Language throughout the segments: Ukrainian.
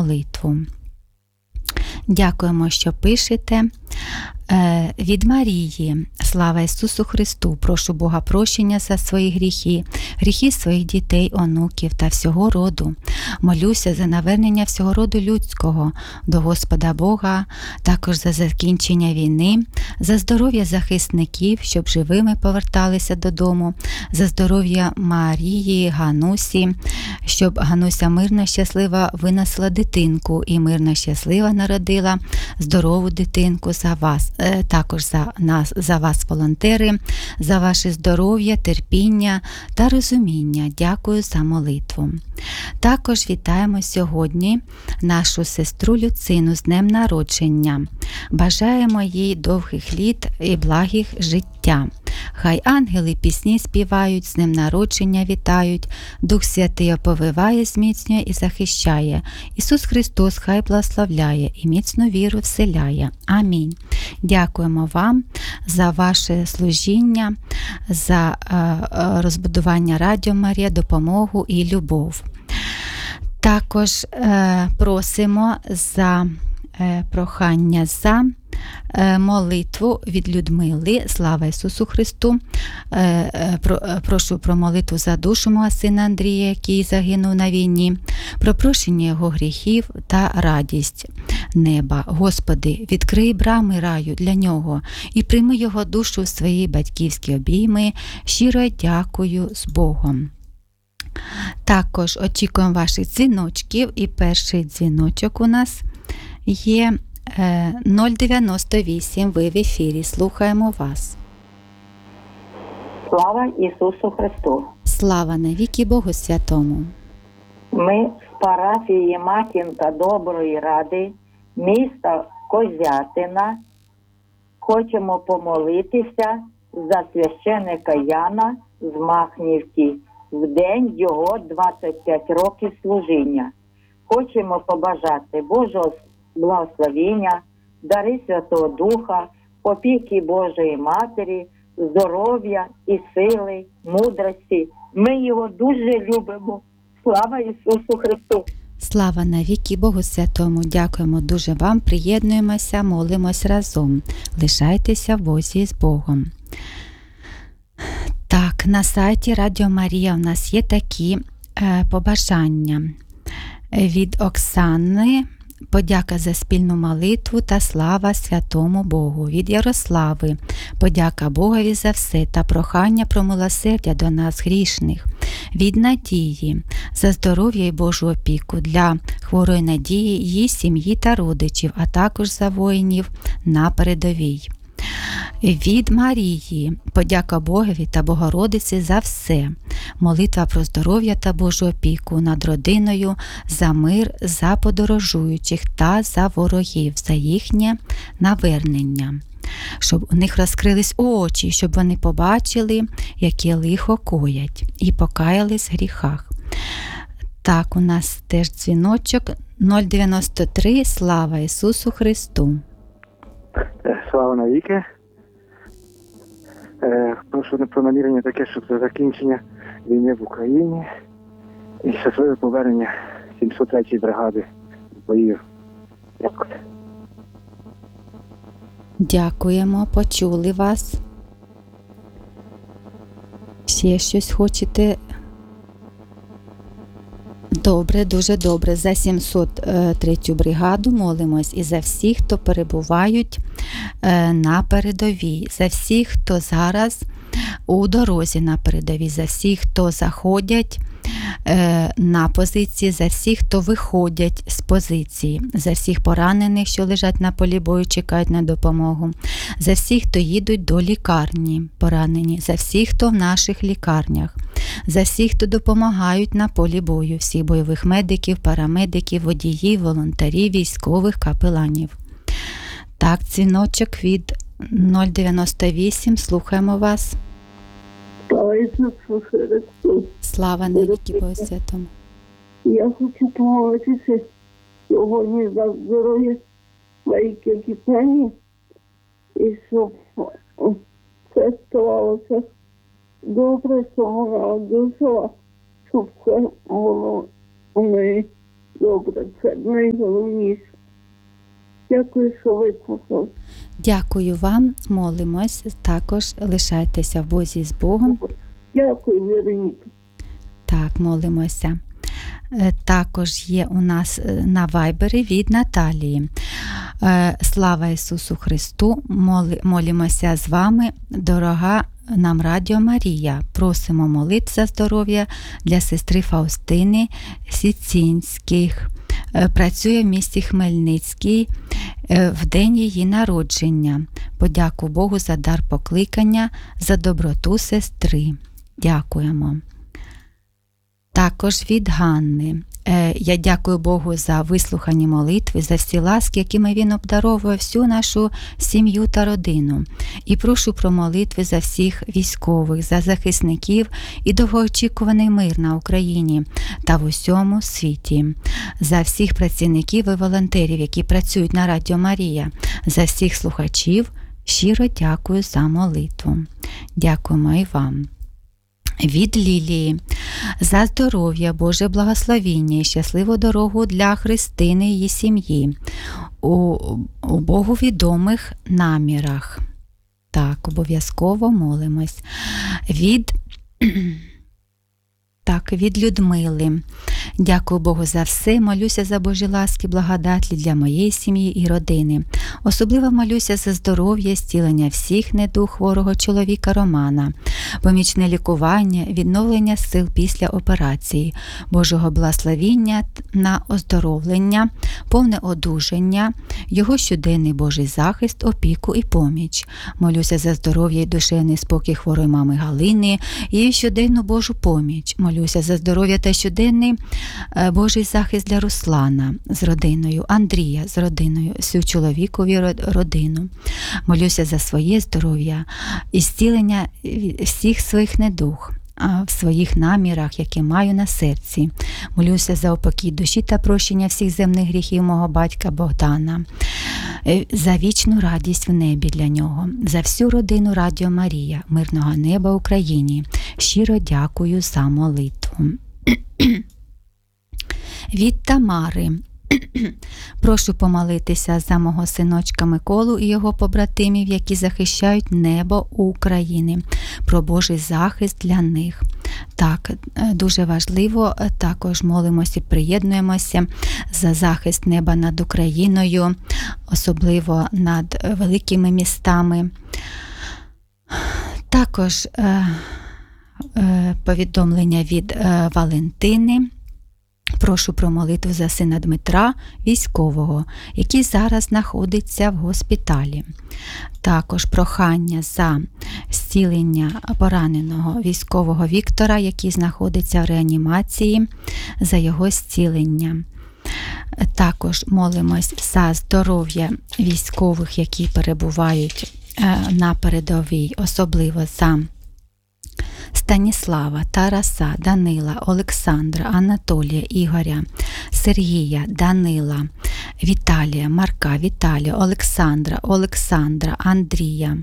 молитву. Дякуємо, що пишете. Від Марії. Слава Ісусу Христу! Прошу Бога прощення за свої гріхи, гріхи своїх дітей, онуків та всього роду. Молюся за навернення всього роду людського до Господа Бога, також за закінчення війни, за здоров'я захисників, щоб живими поверталися додому, за здоров'я Марії, Ганусі, щоб Гануся мирно, щаслива винесла дитинку і мирно, щаслива народила здорову дитинку за вас. Також за вас, волонтери, за ваше здоров'я, терпіння та розуміння. Дякую за молитву. Також вітаємо сьогодні нашу сестру Люцину з днем народження. Бажаємо їй довгих літ і благих життя. Хай ангели пісні співають, з днем народження вітають, Дух Святий оповиває, зміцнює і захищає. Ісус Христос хай благословляє і міцну віру вселяє. Амінь. Дякуємо вам за ваше служіння, за розбудування Радіо Марія, допомогу і любов. Також просимо за прохання за молитву від Людмили. Слава Ісусу Христу! Прошу про молитву за душу мого сина Андрія, який загинув на війні, про прощення його гріхів та радість неба. Господи, відкрий брами раю для нього і прийми його душу в свої батьківські обійми. Щиро дякую, з Богом. Також очікуємо ваших дзвіночків, і перший дзвіночок у нас є 098, ви в ефірі, слухаємо вас. Слава Ісусу Христу! Слава навіки Богу Святому! Ми з парафії Матінка Доброї Ради міста Козятина хочемо помолитися за священика Яна з Махнівки в день його 25 років служіння. Хочемо побажати Божого благословіння, дари Святого Духа, опіки Божої Матері, здоров'я і сили, мудрості. Ми його дуже любимо. Слава Ісусу Христу! Слава навіки Богу Святому! Дякуємо дуже вам, приєднуємося, молимось разом. Лишайтеся в Бозі з Богом. Так, на сайті Радіо Марія у нас є такі побажання. Від Оксани подяка за спільну молитву та слава святому Богу. Від Ярослави подяка Богові за все та прохання про милосердя до нас грішних. Від Надії за здоров'я і Божу опіку для хворої Надії, її сім'ї та родичів, а також за воїнів на передовій. Від Марії подяка Богові та Богородиці за все. Молитва про здоров'я та Божу опіку над родиною, за мир, за подорожуючих та за ворогів, за їхнє навернення. Щоб у них розкрились очі, щоб вони побачили, яке лихо коять, і покаялись в гріхах. Так, у нас теж дзвіночок 093. Слава Ісусу Христу! Слава навіки. Прошу про намірення таке, щоб за закінчення війни в Україні і щасливе повернення 703-ї бригади боїв. Дякую. Дякуємо, почули вас. Ще щось хочете? Добре, дуже добре. За 703-ю бригаду молимось і за всіх, хто перебувають на передовій, за всіх, хто зараз у дорозі на передовій, за всіх, хто заходять на позиції, за всіх, хто виходять з позиції, за всіх поранених, що лежать на полі бою, чекають на допомогу, за всіх, хто їдуть до лікарні поранені, за всіх, хто в наших лікарнях, за всіх, хто допомагають на полі бою, всіх бойових медиків, парамедиків, водіїв, волонтерів, військових, капеланів. Так, дзвіночок від 098, слухаємо вас. Слава Ісусу Христу! Слава навіки Богу Святому! Я хочу помолитися сьогодні за здоров'я моїх капітанів і щоб все ставалося добре, що вона одужала, щоб все було у неї добре, це найголовніше. Дякую, що вислухав. Дякую вам, молимось. Також лишайтеся в Бозі з Богом. Дякую, Вероніка. Так, молимося. Також є у нас на Вайбері від Наталії. Слава Ісусу Христу! Молимося з вами, дорога нам Радіо Марія. Просимо молитв за здоров'я для сестри Фаустини Сіцінських. Працює в місті Хмельницький в день її народження. Подяку Богу за дар покликання, за доброту сестри. Дякуємо. Також від Ганни. Я дякую Богу за вислухані молитви, за всі ласки, якими Він обдаровує всю нашу сім'ю та родину. І прошу про молитви за всіх військових, за захисників і довгоочікуваний мир на Україні та в усьому світі. За всіх працівників і волонтерів, які працюють на Радіо Марія, за всіх слухачів щиро дякую за молитву. Дякуємо і вам. Від Лілії. За здоров'я, Боже благословіння і щасливу дорогу для Христини і її сім'ї у Богу відомих намірах. Так, обов'язково молимось. Від Людмили. Дякую Богу за все. Молюся за Божі ласки, благодаті для моєї сім'ї і родини. Особливо молюся за здоров'я, зцілення всіх недуг хворого чоловіка Романа, помічне лікування, відновлення сил після операції, Божого благословіння на оздоровлення, повне одужання, його щоденний Божий захист, опіку і поміч. Молюся за здоров'я і душевний спокій хворої мами Галини і її щоденну Божу поміч. Молюся за здоров'я та щоденний Божий захист для Руслана з родиною, Андрія з родиною, всю чоловікові родину. Молюся за своє здоров'я і зцілення всіх своїх недуг в своїх намірах, які маю на серці. Молюся за упокій душі та прощення всіх земних гріхів мого батька Богдана, за вічну радість в небі для нього, за всю родину Радіо Марія, мирного неба Україні. Щиро дякую за молитву. Від Тамари. Прошу помолитися за мого синочка Миколу і його побратимів, які захищають небо України, про Божий захист для них. Так, дуже важливо, також молимося і приєднуємося за захист неба над Україною, особливо над великими містами. Також повідомлення від Валентини. Прошу про молитву за сина Дмитра, військового, який зараз знаходиться в госпіталі. Також прохання за зцілення пораненого військового Віктора, який знаходиться в реанімації, за його зцілення. Також молимось за здоров'я військових, які перебувають на передовій, особливо за Станіслава, Тараса, Данила, Олександра, Анатолія, Ігоря, Сергія, Данила, Віталія, Марка, Віталія, Олександра, Андрія.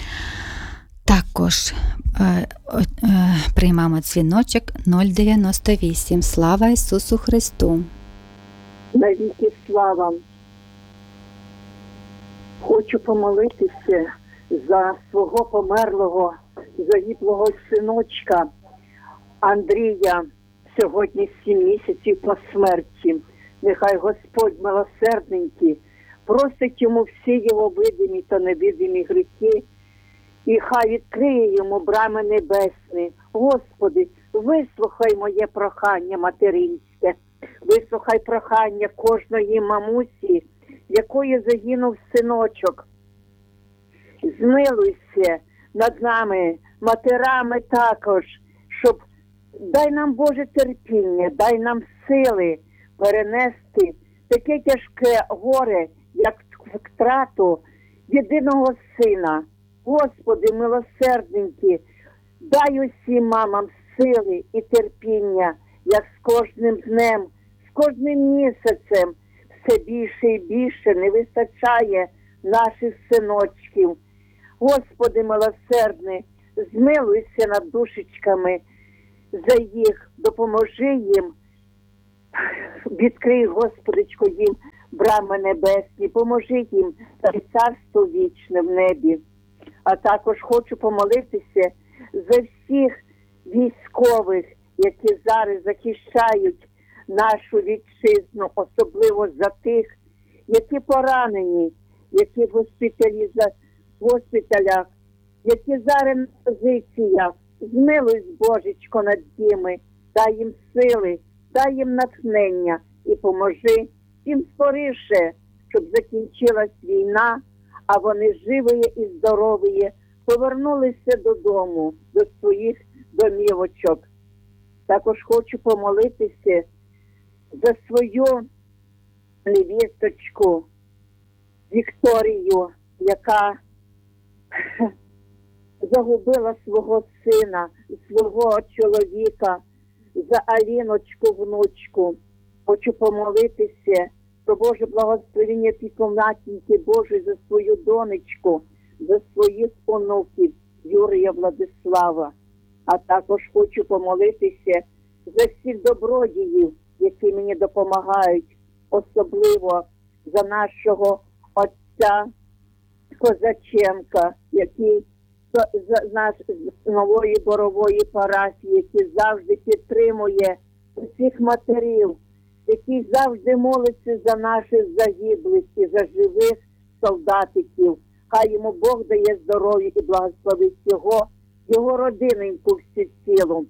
Також приймаємо дзвіночок 098. Слава Ісусу Христу! Навіки слава. Хочу помолитися за свого померлого, загиблого синочка Андрія, сьогодні 7 місяців по смерті. Нехай Господь милосердненький простить йому всі його видимі та невидимі гріхи, і хай відкриє йому брами небесні. Господи, вислухай моє прохання материнське, вислухай прохання кожної мамусі, якої загинув синочок. Змилуйся над нами, матерами також, щоб дай нам Боже терпіння, дай нам сили перенести таке тяжке горе, як втрату єдиного сина. Господи, милосердненький, дай усім мамам сили і терпіння, як з кожним днем, з кожним місяцем все більше і більше не вистачає наших синочків. Господи милосердний, змилуйся над душечками за їх, допоможи їм Відкрий, Господичко, їм брами небесні, поможи їм та царство вічне в небі. А також хочу помолитися за всіх військових, які зараз захищають нашу вітчизну, особливо за тих, які поранені, які в госпіталях, які зараз на позиціях. Змилуйся, Божечко, над ними, дай їм сили, дай їм натхнення і поможи їм скоріше, щоб закінчилась війна, а вони живі і здорові повернулися додому, до своїх домівочок. Також хочу помолитися за свою невісточку Вікторію, яка загубила свого сина, свого чоловіка, за Аліночку, внучку. Хочу помолитися про Боже благословення піклуватіньки Божої за свою донечку, за своїх онуків Юрія Владислава. А також хочу помолитися за всіх добродіїв, які мені допомагають, особливо за нашого отця Козаченка, який з наш з нової борової парафії, який завжди підтримує усіх матерів, який завжди молиться за наших загиблих і за живих солдатиків. Хай йому Бог дає здоров'я і благословить його родиненьку всецілу.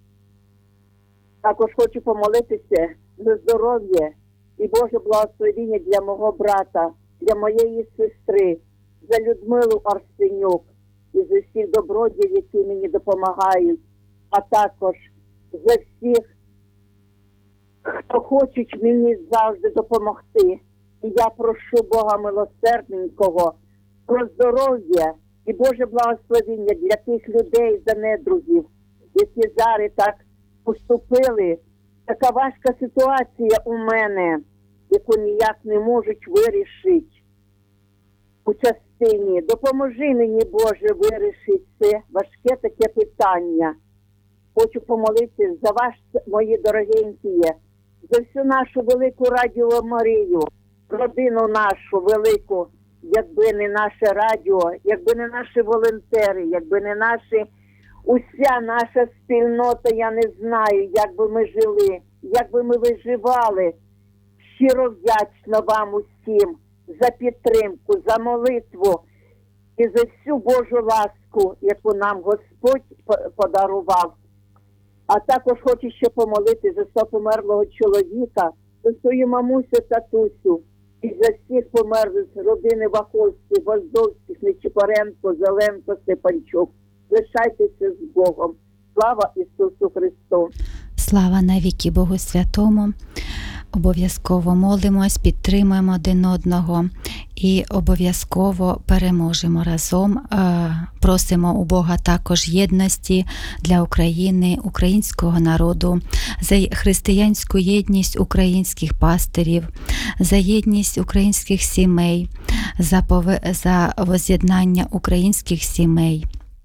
Також хочу помолитися за здоров'я і Боже благословення для мого брата, для моєї сестри, за Людмилу Арсенюк і за всіх добродіїв, які мені допомагають, а також за всіх, хто хочуть мені завжди допомогти. І я прошу Бога милосердненького про здоров'я і Боже благословення для тих людей, за недругів, які зараз так поступили. Така важка ситуація у мене, яку ніяк не можуть вирішити у частині. Допоможи мені, Боже, вирішити це важке таке питання. Хочу помолитися за вас, мої дорогенькі, за всю нашу велику Радіо Марію, родину нашу велику, якби не наше радіо, якби не наші волонтери, якби не наші, уся наша спільнота, я не знаю, як би ми жили, як би ми виживали. Щиро вдячна вам усім за підтримку, за молитву і за всю Божу ласку, яку нам Господь подарував. А також хочу ще помолити за свого померлого чоловіка, за свою мамусю, татусю і за всіх померлих родини Ваховських, Воздовських, Нечипоренко, Зеленко, Степанчук. Лишайтеся з Богом. Слава Ісусу Христу! Слава навіки Богу Святому! Обов'язково молимось, підтримуємо один одного і обов'язково переможемо разом. Просимо у Бога також єдності для України, українського народу, за християнську єдність українських пастирів, за єдність українських сімей, за воз'єднання українських сімей.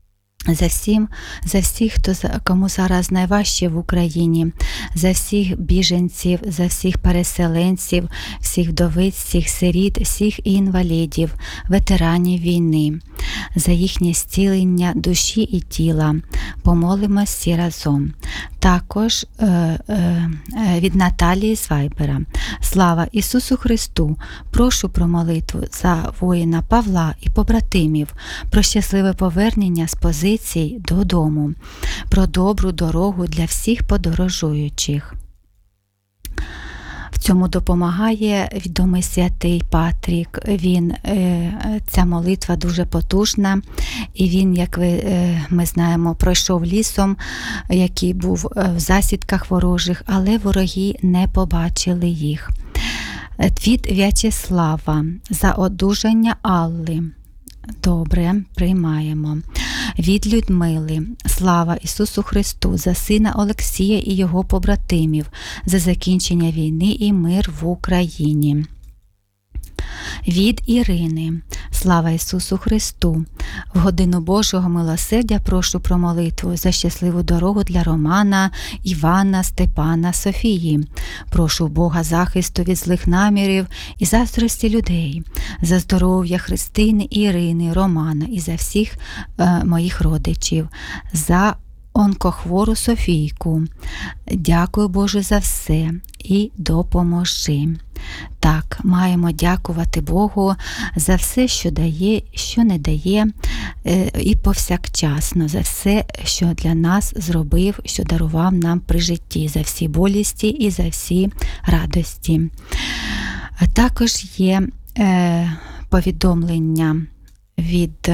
За всіх, кому зараз найважче в Україні, за всіх біженців, за всіх переселенців, всіх вдовиць, всіх сиріт, всіх інвалідів, ветеранів війни, за їхнє зцілення душі і тіла. Помолимось всі разом. Також від Наталії з Вайбера. Слава Ісусу Христу! Прошу про молитву за воїна Павла і побратимів, про щасливе повернення з позицій додому, про добру дорогу для всіх подорожуючих. В цьому допомагає відомий святий Патрік. Ця молитва дуже потужна, і він, як ми знаємо, пройшов лісом, який був в засідках ворожих, але вороги не побачили їх. Від В'ячеслава за одужання Алли. Добре, приймаємо. Від Людмили. Слава Ісусу Христу, за сина Олексія і його побратимів, за закінчення війни і мир в Україні. Від Ірини. Слава Ісусу Христу, В годину Божого милосердя прошу про молитву за щасливу дорогу для Романа, Івана, Степана, Софії. Прошу Бога захисту від злих намірів і заздрості людей, за здоров'я Христини, Ірини, Романа і за всіх моїх родичів, за онкохвору Софійку. Дякую, Боже, за все і допоможи. Так, маємо дякувати Богу за все, що дає, що не дає, і повсякчасно, за все, що для нас зробив, що дарував нам при житті, за всі болісті і за всі радості. Також є повідомлення від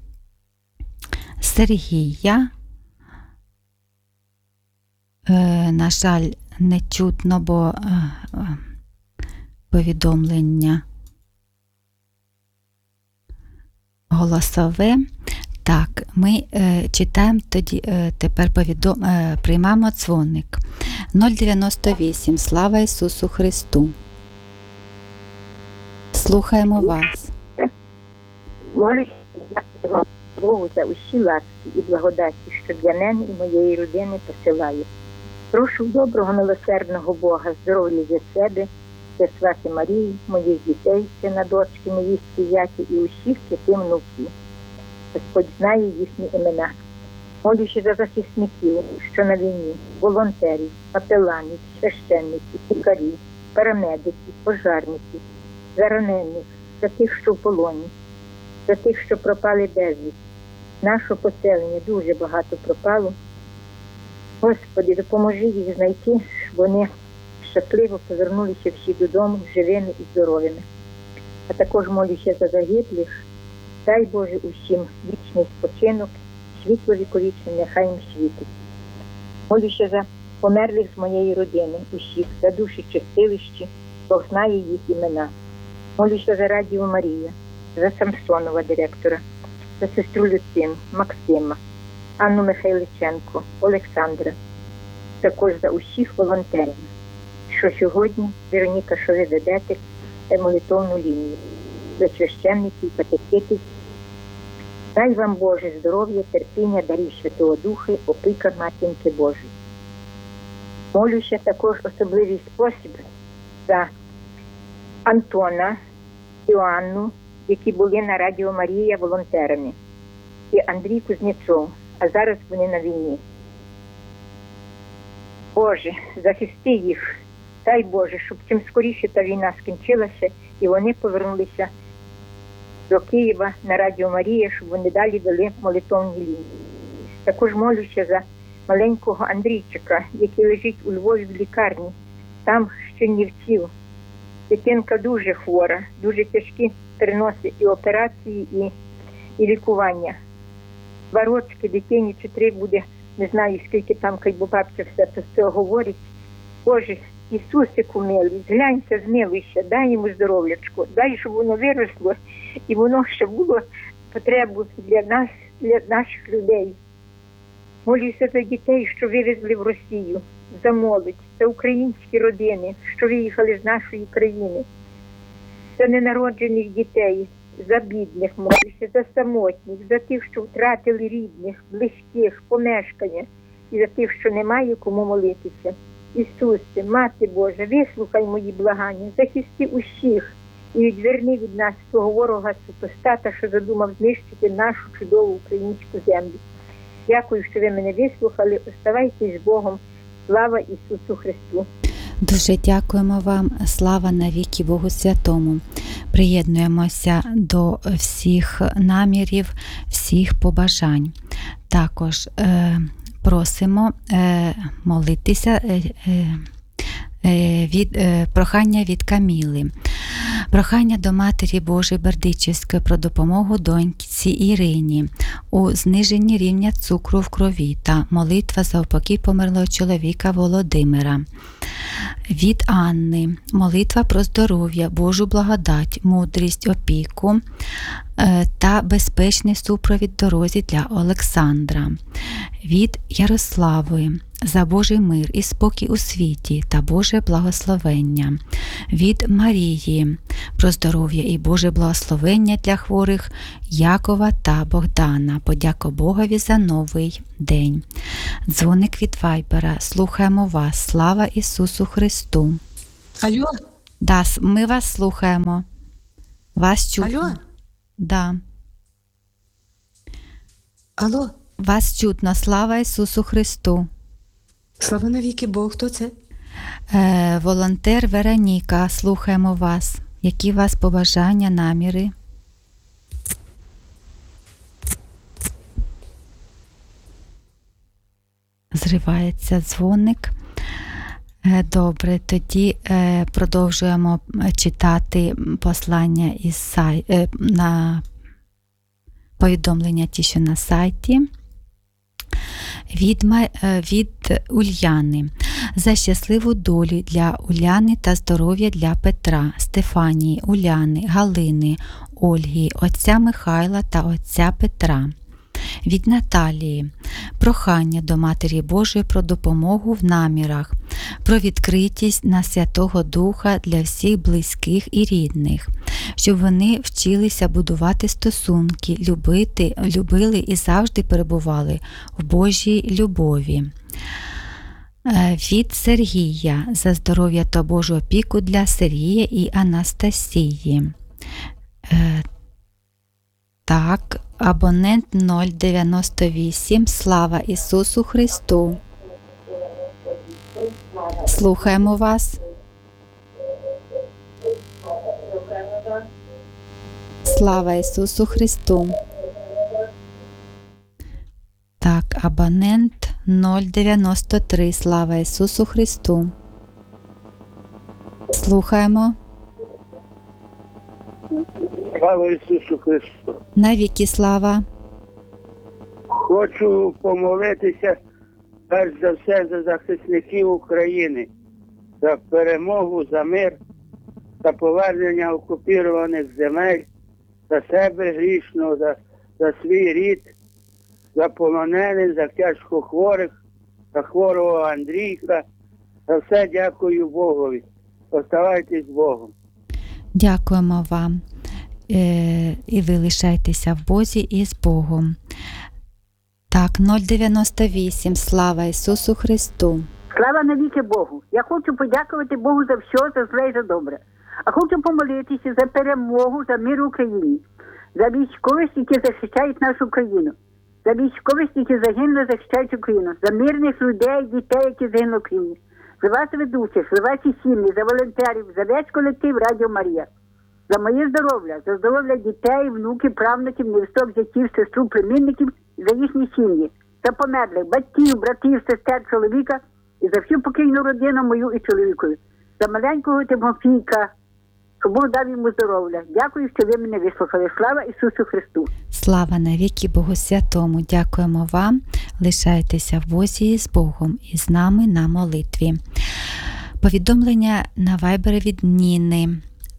Сергія. На жаль, не чутно, бо повідомлення голосове. Так, ми читаємо тоді, тепер приймаємо дзвоник. 098. Слава Ісусу Христу. Слухаємо вас. Молюся Богу за усі ласки і благодаті, що для мене і моєї родини посилає. Прошу доброго, милосердного Бога, здоров'я для себе, для святи Марії, моїх дітей, сина, дочки, невістки, зяті і усіх святим внуків. Господь знає їхні імена. Молюся за захисників, що на війні, волонтерів, капеланів, священників, лікарів, парамедиків, пожарників, за ранених, за тих, що в полоні, за тих, що пропали безвість. Наше поселення дуже багато пропало. Господи, допоможи їх знайти, щоб вони щасливо повернулися всі додому, живими і здоровими. А також молюся за загиблих. Дай Боже усім вічний спочинок, світло віковічне, нехай їм світить. Молюся за померлих з моєї родини, усіх, за душі чистилищі, Бог знає їх імена. Молюся за Радіо Марія, за Самсонова директора, за сестру Люцину, Максима, Анну Михайличенко, Олександра, також за усіх волонтерів, що сьогодні, Вероніка, що ви ведете молитовну лінію, за священників, катехитів. Дай вам, Боже, здоров'я, терпіння, дарів Святого Духа, опіка Матінки Божої. Молюся також особливий спосіб за Антона, Іоанну, які були на Радіо Марія волонтерами, і Андрій Кузнєцов, а зараз вони на війні. Боже, захисти їх, дай Боже, щоб чим скоріше та війна скінчилася, і вони повернулися до Києва на Радіо Марія, щоб вони далі вели молитовні лінії. Також молюся за маленького Андрійчика, який лежить у Львові в лікарні, там з Чернівців. Дитинка дуже хвора, дуже тяжкі переносить і операції, і лікування. 2 рочки дитині чи 3 буде, не знаю скільки там, хай бо бабця все це говорить. Боже, Ісусику милий, зглянься, змилуйся, дай йому здоров'ячко, дай, щоб воно виросло, і воно ще було потребу для нас, для наших людей. Молюся за дітей, що вивезли в Росію, за молодь, за українські родини, що виїхали з нашої країни, за ненароджених дітей, за бідних молюся, за самотніх, за тих, що втратили рідних, близьких, помешкання, і за тих, що немає кому молитися. Ісусе, Мати Божа, вислухай мої благання, захисти усіх і відверни від нас того ворога супостата, що задумав знищити нашу чудову українську землю. Дякую, що ви мене вислухали. Оставайтесь з Богом. Слава Ісусу Христу! Дуже дякуємо вам. Слава навіки Богу Святому. Приєднуємося до всіх намірів, всіх побажань. Також просимо молитися від прохання від Каміли. Прохання до Матері Божої Бердичівської про допомогу доньці Ірині у зниженні рівня цукру в крові та молитва за упокій померлого чоловіка Володимира. Від Анни молитва про здоров'я, Божу благодать, мудрість, опіку та безпечний супровід дорозі для Олександра. Від Ярослави за Божий мир і спокій у світі та Боже благословення. Від Марії про здоров'я і Боже благословення для хворих Якова та Богдана. Подяка Богові за новий день. Дзвоник від Вайбера. Слухаємо вас. Слава Ісусу Христу. Алло, Да, ми вас слухаємо. Вас чутно. алло, Да. алло, Вас чутно. Слава Ісусу Христу. слава навіки Бог, хто це? Волонтер Вероніка. Слухаємо вас. Які у вас побажання, наміри? Зривається дзвоник. Добре, тоді продовжуємо читати послання на повідомлення ті, що на сайті. Від Ульяни. За щасливу долю для Уляни та здоров'я для Петра, Стефанії, Уляни, Галини, Ольги, отця Михайла та отця Петра. Від Наталії. Прохання до Матері Божої про допомогу в намірах, про відкритість на Святого Духа для всіх близьких і рідних, щоб вони вчилися будувати стосунки, любили і завжди перебували в Божій любові. Від Сергія. За здоров'я та Божу опіку для Сергія і Анастасії. Так, абонент 098. Слава Ісусу Христу. Слухаємо вас. Слава Ісусу Христу. Так, абонент 093. Слава Ісусу Христу. Слухаємо. Слава Ісусу Христу! Навіки слава. Хочу помолитися перш за все за захисників України, за перемогу, за мир, за повернення окупованих земель, за себе грішного, за свій рід, за полонених, за тяжко хворих, за хворого Андрійка. За все дякую Богові. Оставайтесь з Богом. Дякуємо вам. І ви лишайтеся в Бозі і з Богом. Так, 098. Слава Ісусу Христу. Слава навіки Богу. Я хочу подякувати Богу за все, за зле і за добре. А хочу помолитися за перемогу, за мир в Україні, за військових, які захищають нашу країну, за військових, які загинули, захищають Україну, за мирних людей, дітей, які загинули в Україні, за вас ведучих, за ваші сім'ї, за волонтерів, за весь колектив Радіо Марія, за моє здоров'я, за здоров'я дітей, внуків, правнуків, невісток, зятів, сестру, племінників, за їхні сім'ї, за померлих, батьків, братів, сестер, чоловіка і за всю покійну родину мою і чоловікові, за маленького Тимофійка, щоб Бог дав йому здоров'я. Дякую, що ви мене вислухали. Слава Ісусу Христу! Слава навіки Богу Святому. Дякуємо вам. Лишайтеся в Бозі і з Богом і з нами на молитві. Повідомлення на Вайбері від Ніни.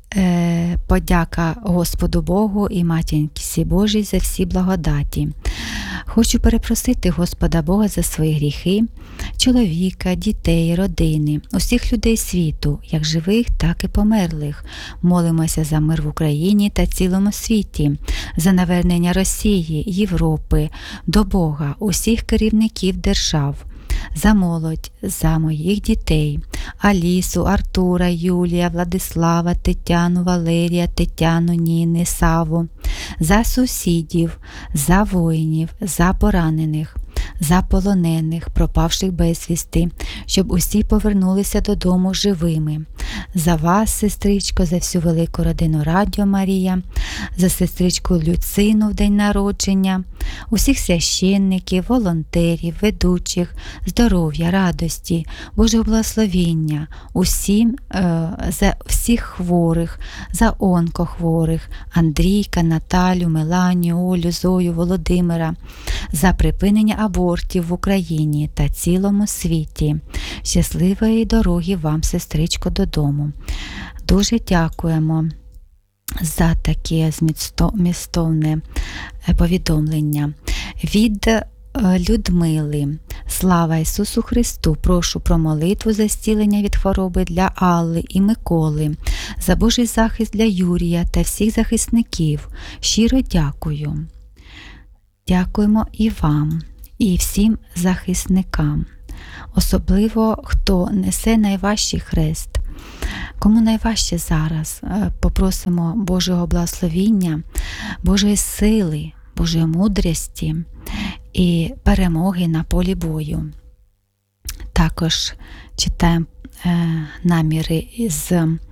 Подяка Господу Богу і Матінці Божій за всі благодаті. Хочу перепросити Господа Бога за свої гріхи, чоловіка, дітей, родини, усіх людей світу, як живих, так і померлих. Молимося за мир в Україні та цілому світі, за навернення Росії, Європи, до Бога, усіх керівників держав, за молодь, за моїх дітей, Алісу, Артура, Юлія, Владислава, Тетяну, Валерія, Тетяну, Ніни, Саву, за сусідів, за воїнів, за поранених, за полонених, пропавших безвісти, щоб усі повернулися додому живими. За вас, сестричко, за всю велику родину Радіо Марія, за сестричку Люцину в день народження, усіх священників, волонтерів, ведучих, здоров'я, радості, Божого благословіння, усім, за всіх хворих, за онкохворих, Андрійка, Наталю, Меланію, Олю, Зою, Володимира, за припинення абортів в Україні та цілому світі. Щасливої дороги вам, сестричко, додому. Дуже дякуємо за таке змістовне повідомлення. Від Людмили. Слава Ісусу Христу! Прошу про молитву за зцілення від хвороби для Алли і Миколи, за Божий захист для Юрія та всіх захисників. Щиро дякую. Дякуємо і вам, і всім захисникам. Особливо, хто несе найважчий хрест. Кому найважче зараз, попросимо Божого благословіння, Божої сили, Божої мудрості і перемоги на полі бою. Також читаємо наміри із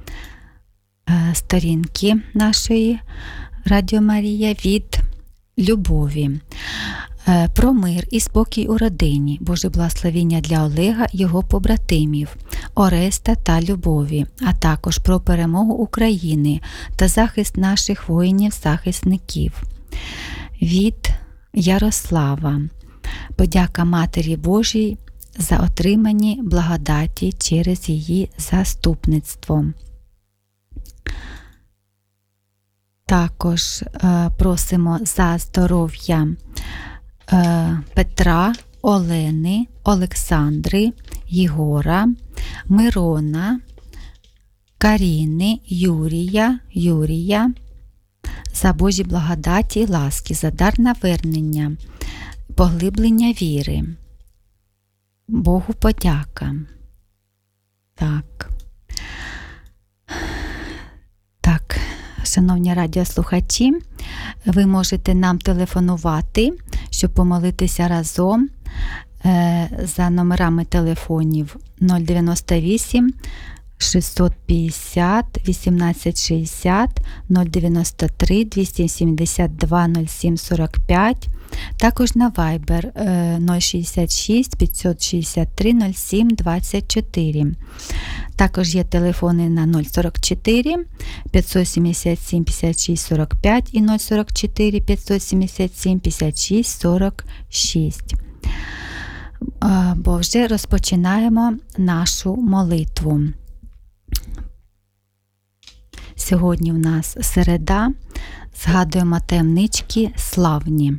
сторінки нашої Радіо Марія від Любові. Про мир і спокій у родині, Боже благословіння для Олега, його побратимів, Ореста та Любові, а також про перемогу України та захист наших воїнів-захисників. Від Ярослава. Подяка Матері Божій за отримані благодаті через її заступництво. Також просимо за здоров'я Петра, Олени, Олександри, Єгора, Мирона, Каріни, Юрія, за Божі благодаті і ласки, за дар навернення, поглиблення віри. Богу подяка. Так, шановні радіослухачі, ви можете нам телефонувати, щоб помолитися разом за номерами телефонів 098 650 1860, 093 272 0745, також на Viber 066 563 07 24. Також є телефони на 044 577 56 45 і 044 577 56 46. Бо вже розпочинаємо нашу молитву. Сьогодні в нас середа, згадуємо таємнички славні.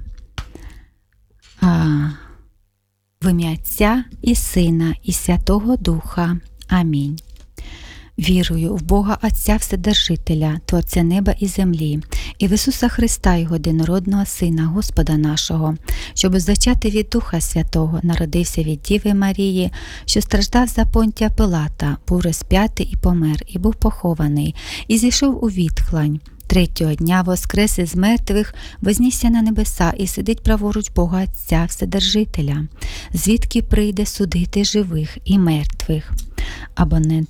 В ім'я Отця і Сина, і Святого Духа. Амінь. Вірую в Бога Отця Вседержителя, Творця неба і землі, і в Ісуса Христа, Його єдинородного Сина, Господа нашого, щоб зачати від Духа Святого, народився від Діви Марії, що страждав за Понтія Пилата, був розп'ятий і помер, і був похований, і зійшов у відхлань. Третього дня воскрес із мертвих, вознісся на небеса і сидить праворуч Бога Отця Вседержителя, звідки прийде судити живих і мертвих. Абонент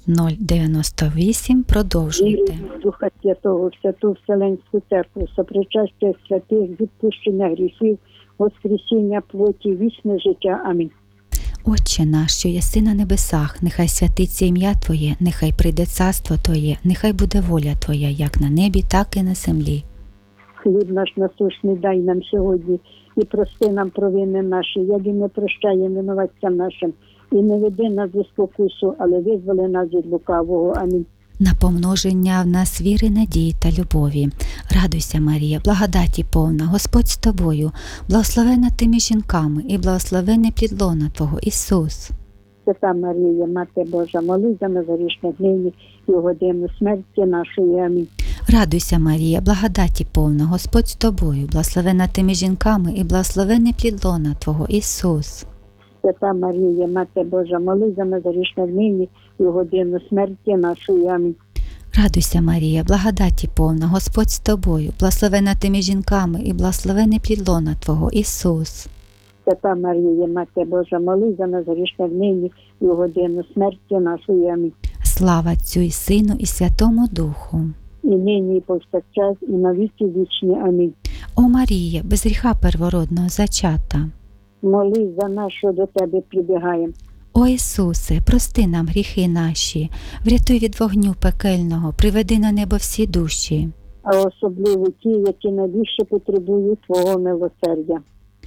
098, продовжуйте. Вірю в Духа Святого, в Святу Вселенську Церкву, сопричастя святих, відпущення гріхів, воскресіння плоті, вічне життя. Амінь. Отче наш, що єси на небесах, нехай святиться ім'я Твоє, нехай прийде царство Твоє, нехай буде воля Твоя, як на небі, так і на землі. Хліб наш насущний дай нам сьогодні, і прости нам провини наші, як і ми прощаємо винуватцям нашим. І не веди нас до спокусу, але визволи нас від лукавого. Амінь. На помноження в нас віри, надії та любові. Радуйся, Марія, благодаті повна, Господь з тобою, благословена ти між жінками, і благословений плід лона Твого, Ісус. Свята Марія, Мати Божа, молись за нас грішних нині і в годину смерті нашої. Амінь. Радуйся, Марія, благодаті повна, Господь з тобою, благословена ти між жінками, і благословений плід лона Твого, Ісус. Свята Марія, Мати Божа, молись за нас грішних нині і в годину смерті нашої. Амінь. Радуйся, Марія, благодаті повна, Господь з тобою, благословена ти між жінками, і благословений плід лона Твого, Ісус. Свята Марія, Мати Божа, молись за нас грішних нині і в годину смерті нашої. Амінь. Слава Отцю і Сину, і Святому Духу. І нині, і повсякчас, і на віки вічні. Амінь. О Марія, без гріха первородного зачата. Молись за нас, що до Тебе прибігаємо. О Ісусе, прости нам гріхи наші, врятуй від вогню пекельного, приведи на небо всі душі. А особливо ті, які найбільше потребують Твого милосердя.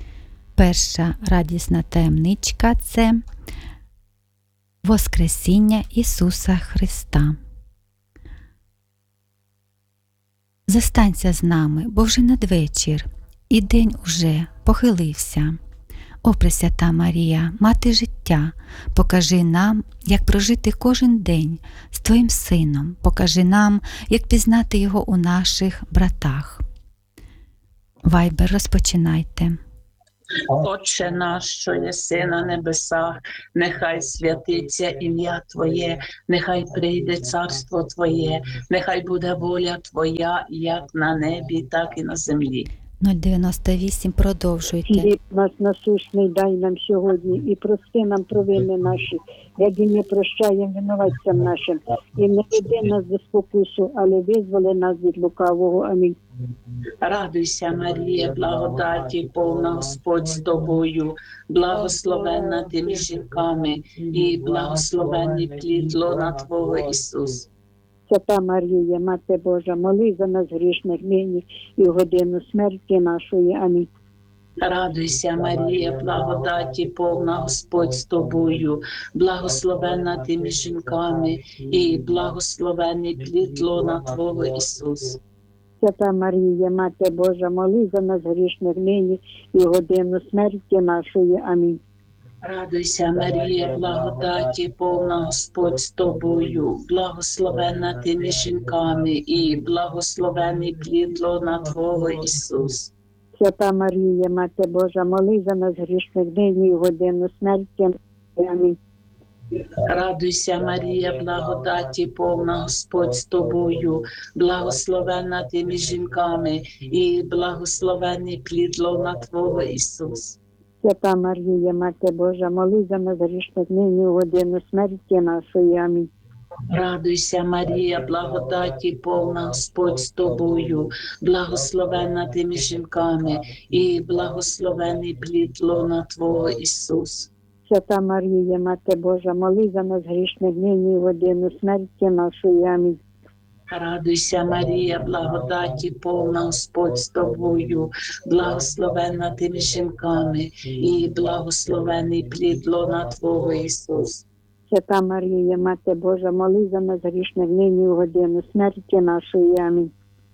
Перша радісна таємничка – це Воскресіння Ісуса Христа. Застанься з нами, бо вже надвечір, і день уже похилився. О, Пресвята Марія, Мати життя, покажи нам, як прожити кожен день з Твоїм Сином, покажи нам, як пізнати Його у наших братах. Вайбер, розпочинайте. Отче наш, що єси на небесах, нехай святиться ім'я Твоє, нехай прийде царство Твоє, нехай буде воля Твоя, як на небі, так і на землі. 098, продовжуйте. Хліб наш насущний дай нам сьогодні, і прости нам провини наші, як і ми прощаємо винуватцям нашим. І не веди нас до спокусу, але визволи нас від лукавого. Амінь. Радуйся, Марія, благодаті повна, Господь з тобою, благословенна ти між жінками, і благословенний плід лона Твого, Ісус. Свята Марія, Мати Божа, моли за нас грішних нині і в годину смерті нашої. Амінь. Радуйся, Марія, благодаті повна, Господь з тобою, благословенна ти між жінками, і благословенний плід лона Твого, Ісус. Свята Марія, Мати Божа, моли за нас грішних нині і в годину смерті нашої. Амінь. Радуйся, Марія, благодаті повна, Господь з тобою, благословенна ти між жінками, і благословенний плід лона Твого, Ісус. Свята Марія, Мати Божа, моли за нас грішних нині і в годину смерті. Амінь. Радуйся, Марія, благодаті повна, Господь з тобою, благословенна ти між жінками, і благословенний плід лона Твого, Ісус. Свята Марія, Мати Божа, моли за нас грішних нині в годину смерті нашої. Амінь. Радуйся, Марія, благодаті повна, Господь з тобою, благословенна ти між жінками, і благословений плід лона Твого, Ісус. Свята Марія, Мати Божа, моли за нас грішних нині в годину смерті нашої. Амінь. Радуйся, Марія, благодаті повна, Господь з тобою, благословенна ти між жінками, і благословений плід лона Твого, Ісус. Свята Марія, Мати Божа, моли за нас грішних нині в годину смерті нашої. Амінь.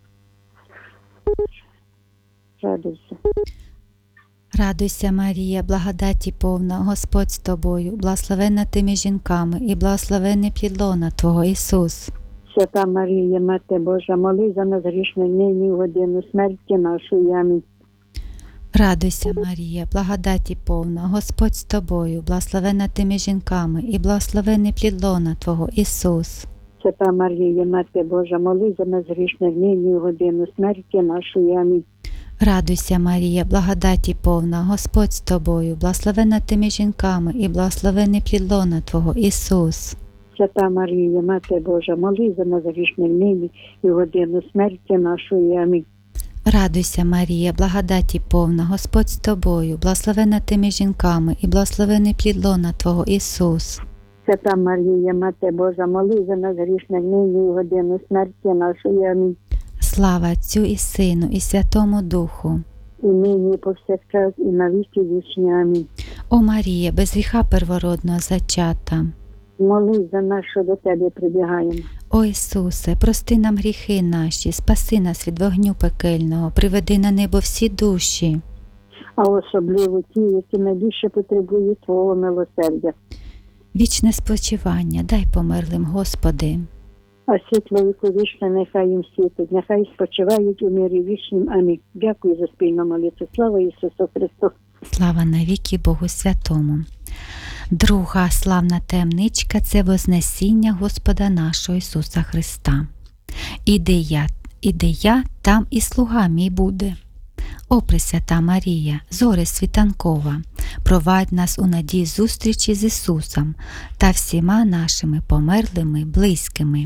Радуйся. Радуйся, Марія, благодаті повна, Господь з тобою, благословенна ти між жінками, і благословенний плід лона Твого, Ісус. Свята Марія, Мати Божа, моли за нас грішних нині в годину смерті нашої. Амінь. Радуйся, Марія, благодаті повна, Господь з тобою, благословенна ти між жінками, і благословенний плід лона Твого, Ісус. Свята Марія, Мати Божа, моли за нас грішних нині в годину смерті нашої. Амінь. Радуйся, Марія, благодаті повна, Господь з тобою, благословенна ти між жінками, і благословенний плід лона Твого, Ісус. Свята Марія, Мати Божа, моли за нас грішних нині і в годину смерті нашої. Амінь. Радуйся, Марія, благодаті повна, Господь з тобою, благословенна ти між жінками, і благословенний плід лона Твого, Ісус. Свята Марія, Мати Божа, моли за нас грішних нині і в годину смерті нашої. Амінь. Слава Отцю і Сину, і Святому Духу. І нині, і повсякчас, і на віки вічні. Амінь. О Марія, без гріха первородного зачата. Молись за нас, що до Тебе прибігаємо. О Ісусе, прости нам гріхи наші, спаси нас від вогню пекельного, приведи на небо всі душі. А особливо ті, які найбільше потребують Твого милосердя. Вічне спочивання дай померлим, Господи. А світло віковічне нехай їм світить, нехай спочивають у мирі вічнім. Амінь. Дякую за спільну молитву. Слава Ісусу Христу. Слава навіки Богу Святому. Друга славна таємничка – це Вознесіння Господа нашого Ісуса Христа. Іде я, там і слуга мій буде. О, Пресвята Марія, зоре світанкова, провадь нас у надії зустрічі з Ісусом та всіма нашими померлими близькими.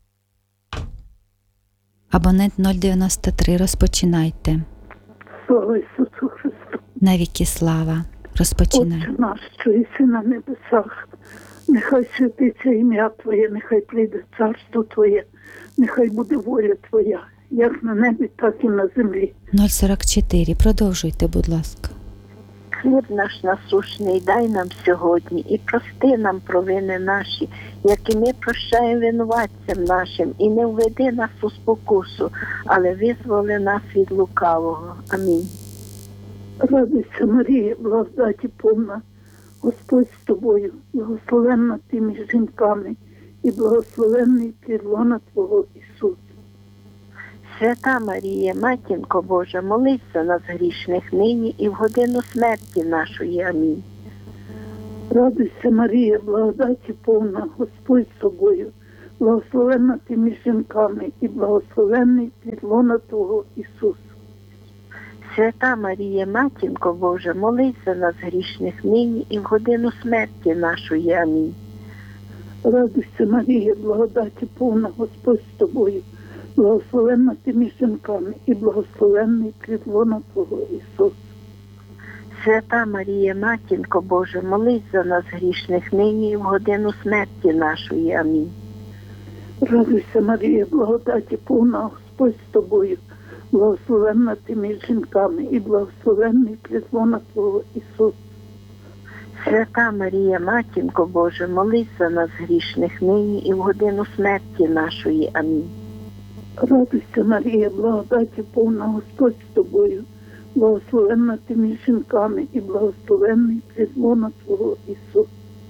Абонент 093, розпочинайте. Слава Ісусу Христу. Навіки слава. Розпочинай. Отче наш, що єси на небесах, нехай святиться ім'я Твоє, нехай прийде царство Твоє, нехай буде воля Твоя, як на небі, так і на землі. 044, продовжуйте, будь ласка. Хліб наш насущний дай нам сьогодні, і прости нам провини наші, як і ми прощаємо винуватцям нашим, і не введи нас у спокусу, але визволи нас від лукавого. Амінь. Радуйся, Марія, благодаті повна, Господь з тобою, благословенна ти між жінками, і благословенний плід лона Твого Ісус. Свята Марія, Матінко Божа, молись за нас грішних нині і в годину смерті нашої. Амінь. Радуйся, Марія, благодаті повна, Господь з тобою, благословенна ти між жінками, і благословенний плід лона Твого Ісус. Свята Марія, Матінко Божа, молись за нас грішних нині і в годину смерті нашої. Амінь. Радуйся, Марія, благодаті повна, Господь з тобою, благословенна ти між жінками, і благословенний плід лона Твого Ісус. Свята Марія, Матінко Божа, молись за нас грішних нині і в годину смерті нашої. Амінь. Радуйся, Марія, благодаті повна, Господь з тобою, благословенна ти між жінками, і благословенний плід лона Твого Ісус. Свята Марія, Матінко Божа, молись за нас грішних нині і в годину смерті нашої. Амінь. Радуйся, Марія, благодаті повна, Господь з тобою, благословенна ти між жінками, і благословенний плід лона Твого Ісус.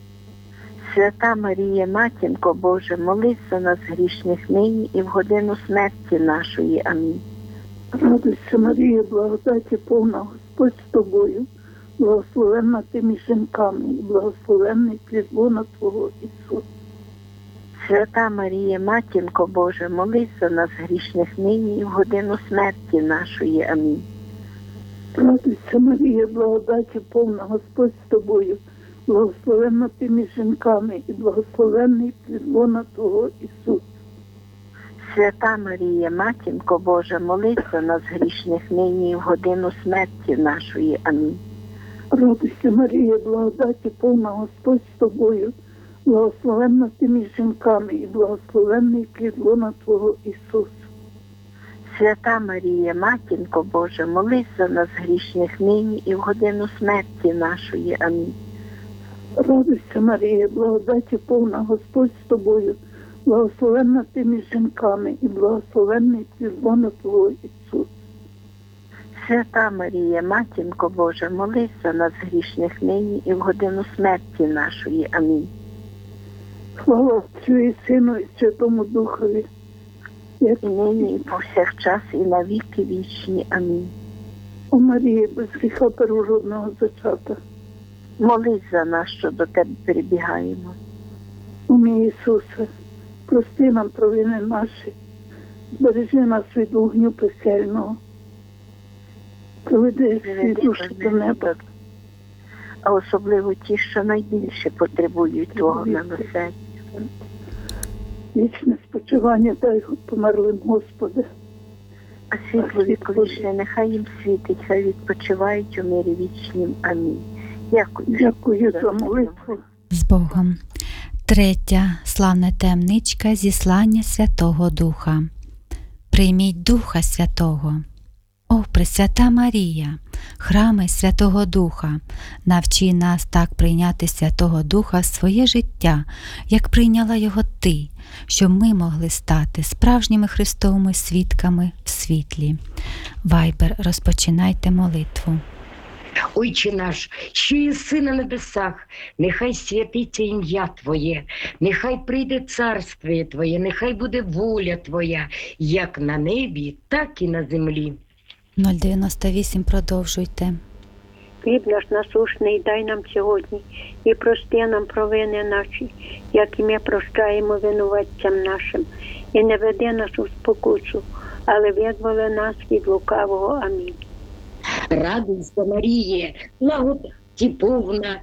Свята Марія, Матінко Божа, молись за нас грішних нині і в годину смерті нашої. Амінь. Радуйся, Марія, благодаті повна, Господь з тобою, благословенна ти між жінками, і благословенний плід лона Твого Ісус. Свята Марія, Матінко Божа, молись за нас грішних нині і в годину смерті нашої. Амінь. Радуйся, Марія, благодаті повна, Господь з тобою, благословенна ти між жінками, і благословенний плід лона Твого Ісус. Свята Марія, Матінко Божа, молись за нас грішних нині і в годину смерті нашої. Амінь. Радуйся, Марія, благодаті повна, Господь з тобою, благословенна ти між жінками, і благословенний плід лона Твого Ісус. Свята Марія, Матінко Божа, молись за нас грішних нині і в годину смерті нашої. Амінь. Радуйся, Марія, благодаті повна, Господь з тобою, благословенна ти між жінками, і благословенний плід лона Твого Ісус. Свята Марія, Матінко Божа, молись за нас грішних нині і в годину смерті нашої. Амінь. Слава Отцю і Сину, і Святому Духові, як І нині, і повсякчас, і на віки вічні. Амінь. о Марії, без гріха первородного зачата. Молись за нас, що до Тебе прибігаємо. О мій Ісусе, прости нам провини наші, збережи нас від вогню пекельного, проведи всі душі до неба, А особливо ті, що найбільше потребують Твого милосердя. вічне спочивання дай померлим, Господи. А світло віковічне нехай їм світить, хай відпочивають у мирі вічнім. Амінь. Дякую за молитву. З Богом. Третя славна таємничка зіслання Святого Духа. Прийміть Духа Святого. О, Пресвята Марія, храми Святого Духа, навчи нас так прийняти Святого Духа в своє життя, як прийняла його Ти, щоб ми могли стати справжніми Христовими свідками в світлі. Вайбер, розпочинайте молитву. Отче наш, що єси на небесах, нехай святиться ім'я Твоє, нехай прийде царствіє Твоє, нехай буде воля Твоя, як на небі, так і на землі. 098, продовжуйте. Хліб наш насушний дай нам сьогодні, і прости нам провини наші, як і ми прощаємо винуватцям нашим. І не веди нас у спокусу, але визволи нас від лукавого. Амінь. Радуйся, Маріє, благодаті повна,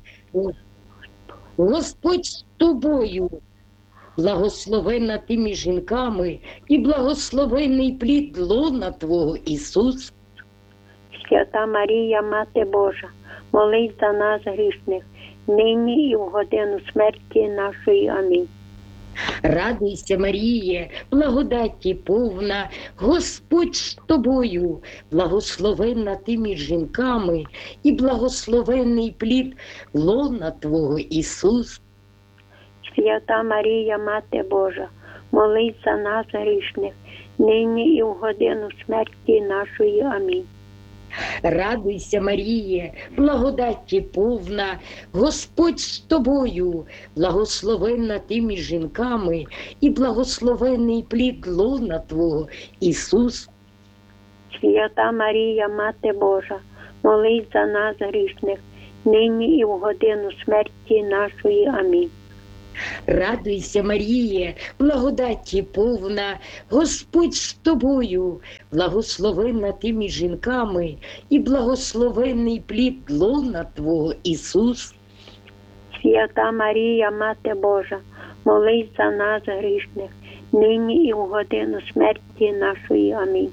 Господь з тобою, благословенна ти між жінками, і благословенний плід лона Твого Ісус. Свята Марія, Мати Божа, молись за нас грішних, нині і в годину смерті нашої. Амінь. Радуйся, Маріє, благодаті повна, Господь з тобою, благословенна ти між жінками, і благословенний плід лона Твого Ісус. Свята Марія, Мати Божа, молись за нас грішних, нині і в годину смерті нашої. Амінь. Радуйся, Маріє, благодаті повна, Господь з тобою, благословенна ти між жінками, і благословенний плід лона Твого, Ісус. Свята Марія, Мати Божа, молись за нас грішних, нині і в годину смерті нашої. Амінь. Радуйся, Маріє, благодаті повна, Господь з тобою, благословенна ти між жінками, і благословенний плід лона Твого, Ісус. Свята Марія, Мати Божа, молись за нас грішних, нині і в годину смерті нашої. Амінь.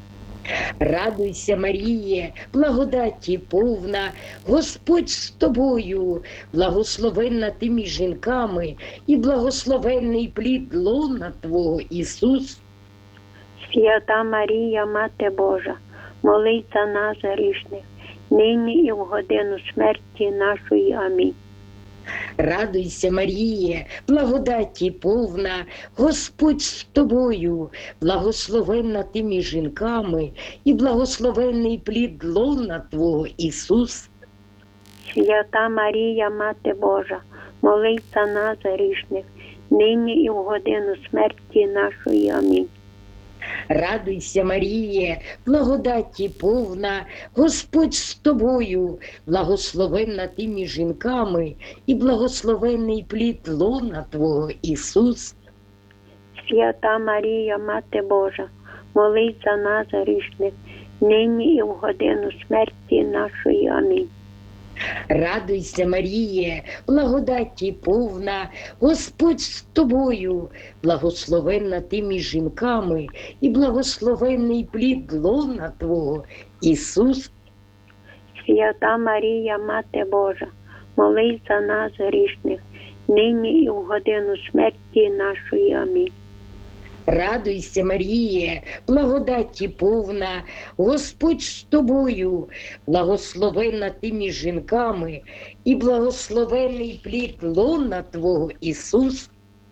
Радуйся, Маріє, благодаті повна, Господь з тобою, благословенна ти між жінками, і благословенний плід лона Твого, Ісус. Свята Марія, Мати Божа, молись за нас грішних, нині і в годину смерті нашої. Амінь. Радуйся, Маріє, благодаті повна, Господь з тобою, благословенна ти між жінками, і благословенний плід лона Твого, Ісус. Свята Марія, Мати Божа, молись за нас грішних, нині і в годину смерті нашої. Амінь. Радуйся, Маріє, благодаті повна, Господь з тобою, благословенна ти між жінками, і благословенний плід лона Твого, Ісус. Свята Марія, Мати Божа, молись за нас грішних, нині і в годину смерті нашої. Амінь. Радуйся, Маріє, благодаті повна, Господь з тобою, благословенна ти між жінками, і благословенний плід лона Твого, Ісус. Свята Марія, Мати Божа, молись за нас грішних, нині і в годину смерті нашої. Амінь. Радуйся, Маріє, благодаті повна, Господь з тобою, благословенна ти між жінками, і благословенний плід лона Твого, Ісус.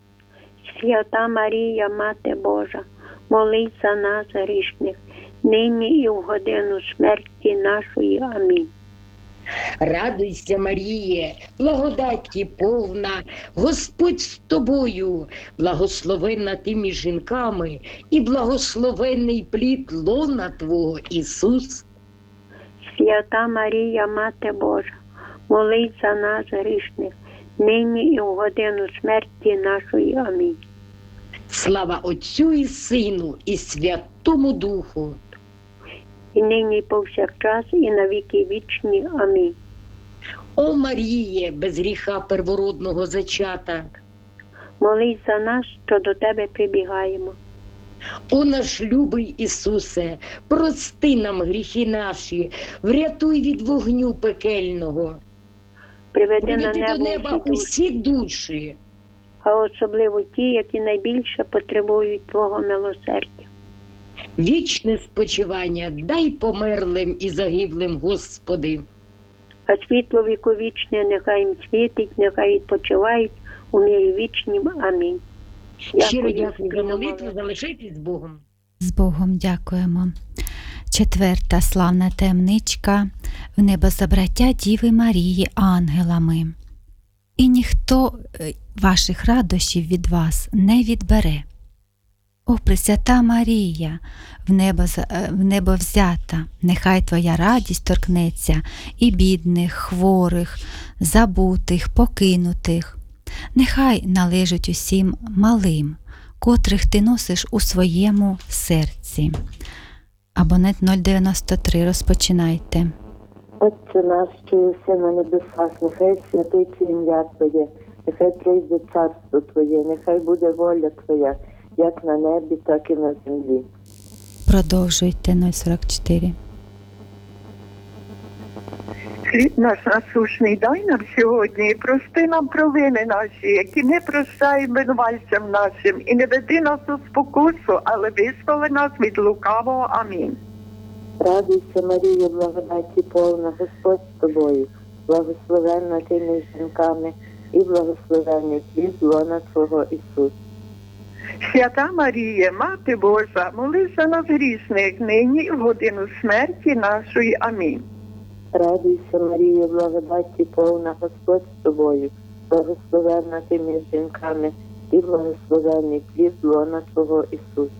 Свята Марія, Мати Божа, молись за нас грішних, нині і в годину смерті нашої. Амінь. Радуйся, Маріє, благодаті повна, Господь з тобою, благословенна ти між жінками, і благословенний плід лона Твого, Ісус. Свята Марія, Мати Божа, молись за нас грішних, нині і в годину смерті нашої. Амінь. Слава Отцю і Сину, і Святому Духу. І нині і повсякчас, і на віки вічні. Амінь. О Маріє, без гріха первородного зачата, молись за нас, що до Тебе прибігаємо. О наш любий Ісусе, прости нам гріхи наші, врятуй від вогню пекельного, Приведи до на неба небо усі душі, а особливо ті, які найбільше потребують Твого милосердя. Вічне спочивання дай померлим і загиблим, Господи. А світло віковічне нехай їм світить, нехай відпочивають у мірі вічнім. Амінь. Щиро дякую за молитву, залишайтесь з Богом. З Богом дякуємо. Четверта славна таємничка в небозабраття Діви Марії ангелами. І ніхто ваших радощів від вас не відбере. О, Пресвята Марія, в небо взята, нехай Твоя радість торкнеться і бідних, хворих, забутих, покинутих. Нехай належить усім малим, котрих Ти носиш у своєму серці. Абонент 093, розпочинайте. Отче наш, що єси на небесах, нехай святиться ім'я Твоє, нехай прийде царство Твоє, нехай буде воля Твоя, як на небі, так і на землі. Продовжуйте 044. Хліб наш насущний дай нам сьогодні, і прости нам провини наші, які ми прощаємо винуватцям нашим, і не веди нас у спокусу, але визволи нас від лукавого. Амінь. Радуйся, Марія, благодаті повна, Господь з тобою, благословенна ти між жінками, і благословенний плід лона Твого, Ісус. Свята Марія, Мати Божа, молись за нас грішних, нині і в годину смерті нашої. Амінь. Радуйся, Марія, благодаті повна, Господь з тобою, благословенна ти між жінками, і благословенний плід лона Твого Ісус.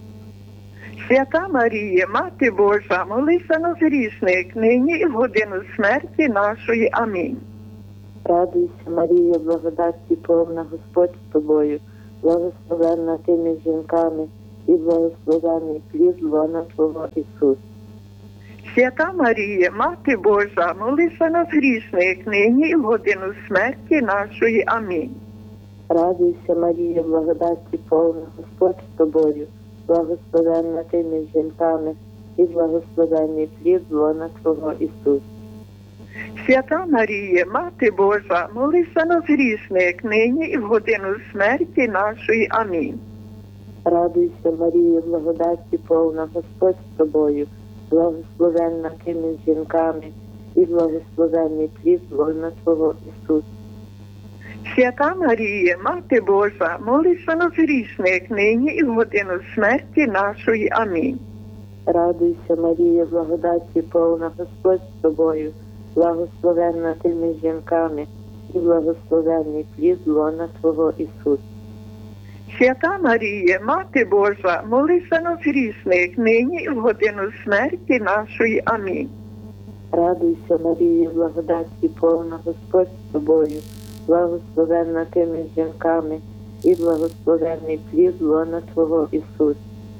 Свята Марія, Мати Божа, молись за нас грішних, нині і в годину смерті нашої. Амінь. Радуйся, Марія, благодаті повна, Господь з тобою, благословенна ти між жінками, і благословенний плід лона Твого Ісус. Свята Марія, Мати Божа, молись за нас грішних, нині і в годину смерті нашої. Амінь. Радуйся, Марія, благодаті повна, Господь з тобою, благословенна ти між жінками, і благословенний плід лона Твого Ісус. Свята Марія, Мати Божа, молись за нас грішних, нині і в годину смерті нашої. Амінь. Радуйся, Марія, благодаті повна, Господь з тобою, благословенна ти між жінками, і благословенний плід лона Твого Ісус. Свята Марія, Мати Божа, молись за нас грішних, нині і в годину смерті нашої. Амінь. Радуйся, Марія, благодаті повна, Господь з тобою, благословенна ти між жінками, і благословенний плід лона Твого Ісус. Свята Марія, Мати Божа, молись за нас грішних, нині і в годину смерті нашої. Амінь. Радуйся, Марія, благодаті повна, Господь з тобою, благословенна ти між жінками, і благословенний плід лона Твого Ісус.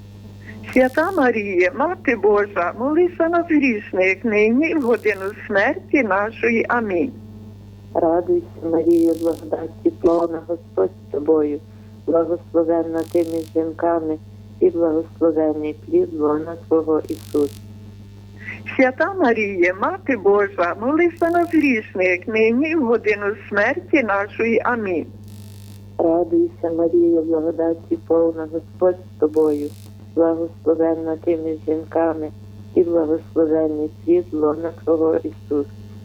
Свята Марія, Мати Божа, молись за нас грішних, нині і в годину смерті нашої. Амінь. Радуйся, Марія, благодаті повна, Господь з тобою, благословенна ти між жінками, і благословенний плід лона Твого Ісус. Свята Марія, Мати Божа, молись за нас грішних, нині і в годину смерті нашої. Амінь. Радуйся, Марія, благодаті повна, Господь з тобою, благословенна ти між жінками, і благословенний плід лона Твого Ісус.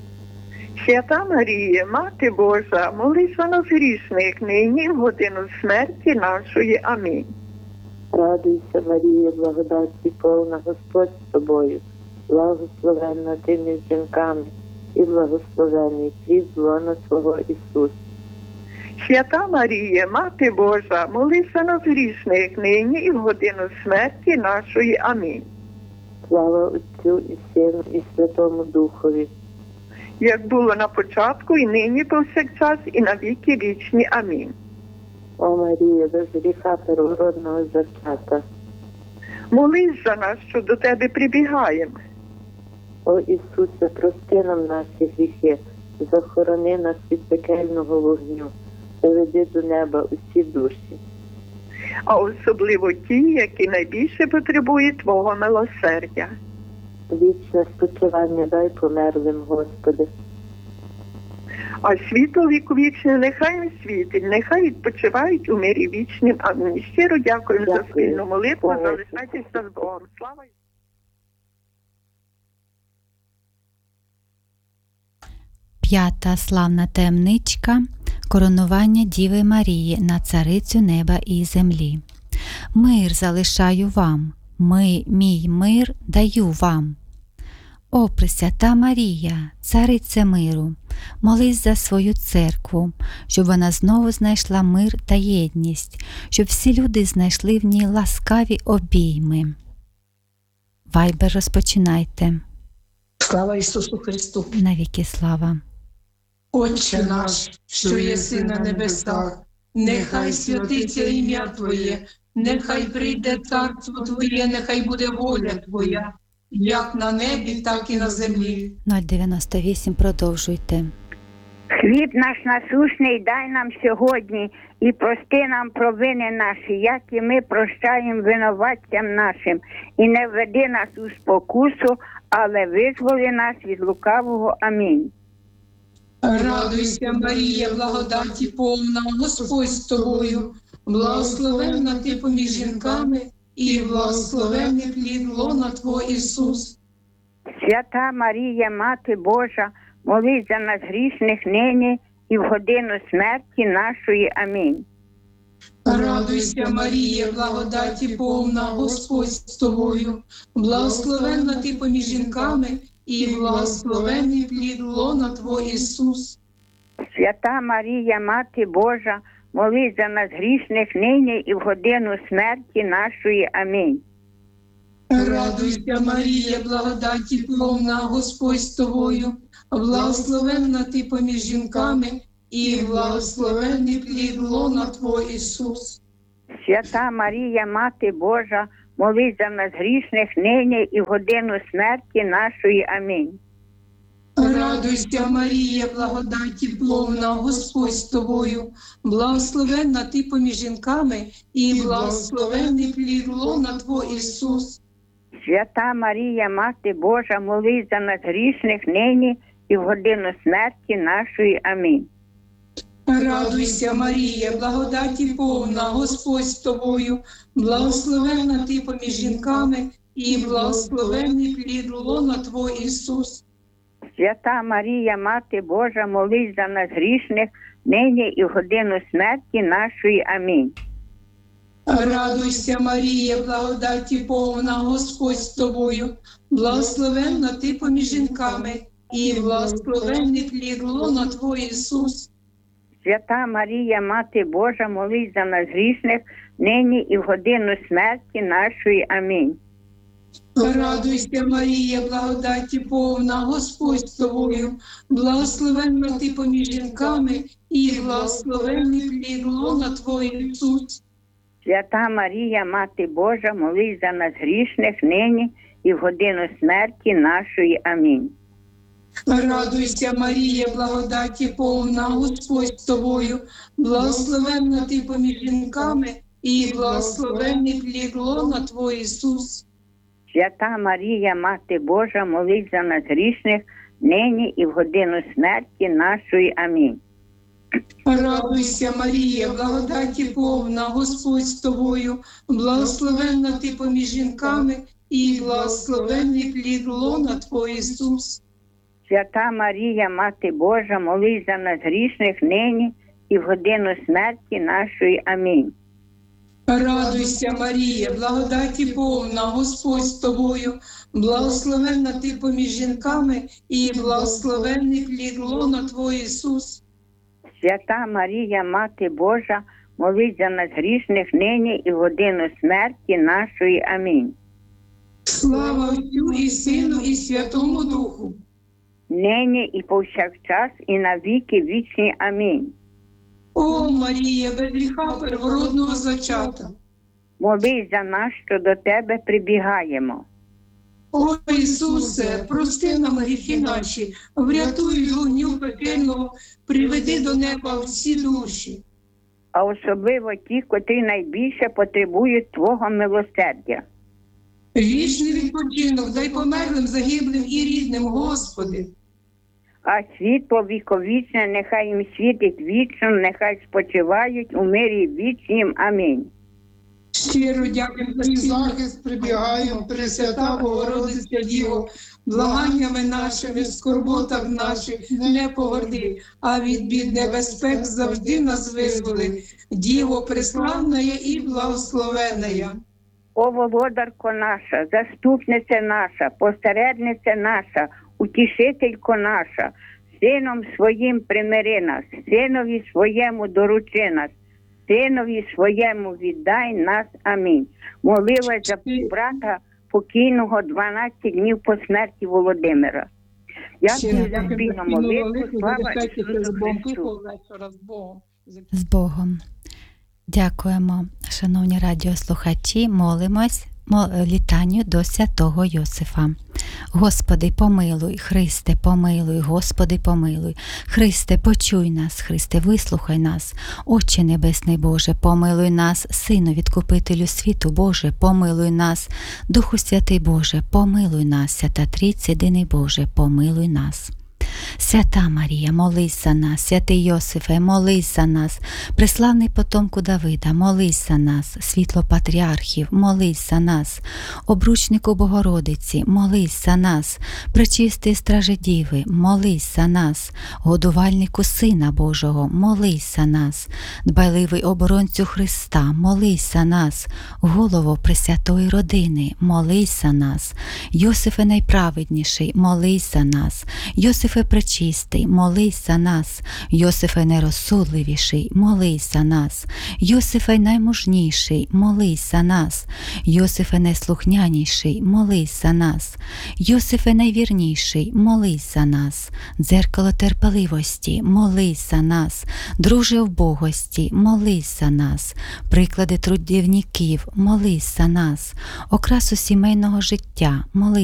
Свята Марія, Мати Божа, молись за нас грішних, нині і в годину смерті нашої. Амінь. Радуйся, Марія, благодаті повна, Господь з тобою, благословенна ти між жінками, і благословенний плід лона Твого Ісус. Свята Марія, Мати Божа, молись за нас грішних, нині і в годину смерті нашої. Амінь. Слава Отцю і Сину і Святому Духові, як було на початку, і нині повсякчас, і на віки вічні. Амінь. О Марія, без гріха первородного зачата, молись за нас, що до Тебе прибігаємо. О Ісусе, прости нам наші гріхи, захорони нас від пекельного вогню, заведи до неба усі душі. А особливо ті, які найбільше потребують Твого милосердя. Вічне спочивання дай померлим, Господи. А світло віковічне нехай не світить, нехай відпочивають у мирі вічнім. Амінь. Щиро дякую за спільну молитву, залишайтеся з Богом. Слава Ісусу! П'ята славна таємничка – коронування Діви Марії на царицю неба і землі. Мир залишаю вам, мій мир даю вам. О, Пресвята Марія, цариця миру, молись за свою церкву, щоб вона знову знайшла мир та єдність, щоб всі люди знайшли в ній ласкаві обійми. Вайбер розпочинайте. Слава Ісусу Христу! Навіки слава! Отче наш, що єси на небесах, нехай святиться ім'я Твоє, нехай прийде царство Твоє, нехай буде воля Твоя, як на небі, так і на землі. 098, продовжуйте. Хліб наш насущний дай нам сьогодні, і прости нам провини наші, як і ми прощаємо винуватцям нашим. І не введи нас у спокусу, але визволи нас від лукавого. Амінь. Радуйся, Марія, благодаті повна, Господь з тобою, благословенна ти поміж жінками, і благословенний плід лона Твого Ісус. Свята Марія, Мати Божа, молись за нас грішних нині і в годину смерті нашої. Амінь. Радуйся, Марія, благодаті повна, Господь з тобою, благословенна ти поміж жінками, і благословений плід лона Твого Ісус. Свята Марія, Мати Божа, молись за нас грішних нині і в годину смерті нашої. Амінь. Радуйся, Марія, благодаті повна, Господь з тобою, благословенна ти поміж жінками, і благословений плід лона Твого Ісус. Свята Марія, Мати Божа, молись за нас грішних нині і в годину смерті нашої. Амінь. Радуйся, Марія, благодаті повна, Господь з тобою, благословенна ти поміж жінками, і благословений плід лона Твого Ісус. Свята Марія, Мати Божа, молись за нас грішних нині і в годину смерті нашої. Амінь. Радуйся, Марія, благодаті повна, Господь з тобою, благословенна ти поміж жінками, і благословений плід лона Твого Ісус. Свята Марія, Мати Божа, молись за нас грішних нині і в годину смерті нашої. Амінь. Радуйся, Марія, благодаті повна, Господь з тобою, благословенна ти поміж жінками, і благословений плід лона Твого Ісус. Свята Марія, Мати Божа, молись за нас грішних нині і в годину смерті нашої. Амінь. Радуйся, Марія, благодаті повна, Господь з тобою, благословенна ти поміж жінками, і благословений плід лона Твого Ісус. Свята Марія, Мати Божа, молись за нас грішних нині і в годину смерті нашої. Амінь. Радуйся, Марія, благодаті повна, Господь з тобою, благословенна ти поміж жінками, і благословений плід лона Твого Ісус. Свята Марія, Мати Божа, молись за нас грішних нині і в годину смерті нашої. Амінь. Радуйся, Марія, благодаті повна, Господь з тобою, благословенна ти поміж жінками, і благословений плід лона Твого Ісус. Свята Марія, Мати Божа, молись за нас грішних нині і в годину смерті нашої. Амінь. Радуйся, Марія, благодаті повна, Господь з тобою, благословенна ти поміж жінками, і благословений плід лона Твого Ісус. Свята Марія, Мати Божа, молись за нас грішних нині і в годину смерті нашої. Амінь. Слава Отцю і Сину і Святому Духу. Нині і повсякчас і на віки вічні. Амінь. О, Марія, без гріха первородного зачата, молись за нас, що до Тебе прибігаємо. О, Ісусе, прости нам гріхи наші, врятуй від вогню пекельного, приведи до неба всі душі. А особливо ті, котрі найбільше потребують Твого милосердя. Вічний відпочинок дай померлим, загиблим і рідним, Господи. А світло віковічне нехай їм світить вічно, нехай спочивають у мирі вічнім. Амінь. Щиро дякуємо за захист, прибігаємо, Пресвята Богородиця Діво, благаннями нашими, в скорботах наших не погорди, а від бід небезпек завжди нас визволи. Діво преславна і благословенна. О, володарко наша, заступниця наша, посередниця наша, утішителько наша, Сином своїм примири нас, Синові своєму доручи нас, Синові своєму віддай нас. Амінь. Молилась за брата покійного 12 днів по смерті Володимира. Дякую за спільну молитву. Слава Ісусу Христу. З Богом. Дякуємо, шановні радіослухачі, молимось літанню до святого Йосифа. Господи, помилуй, Христе, помилуй, Господи, помилуй. Христе, почуй нас, Христе, вислухай нас. Отче Небесний Боже, помилуй нас, Сину Відкупителю світу, Боже, помилуй нас. Духу Святий Боже, помилуй нас, Свята Трійці, Єдиний Боже, помилуй нас. Свята Марія, молись за нас, святий Йосифе, молись за нас, преславний потомку Давида, молись за нас, світло патріархів, молись за нас, обручнику Богородиці, молись за нас, пречистий стражедіви, молись за нас, годувальнику Сина Божого, молись за нас, дбайливий оборонцю Христа, молись за нас, голово Пресвятої родини, молись за нас, Йосифе найправедніший, молись за нас, Йосифе пречистий, молись за нас, Йосифе найрозсудливіший, молись за нас, Йосифе наймужніший, молись за нас, Йосифе найслухняніший, молись за нас, Йосифе найвірніший, молись за нас, дзеркало терпеливості, молись за нас, друже вбогості, молись за нас, приклади трудівників, молись за нас, окрасу сімейного життя, молись